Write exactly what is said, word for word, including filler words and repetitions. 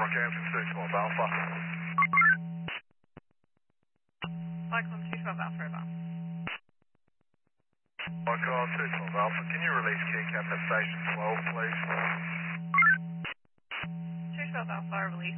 Rockhampton two twelve Alpha. Cyclone two twelve Alpha over. Icon two twelve Alpha, can you release key cap at station twelve, please? two twelve Alpha, release.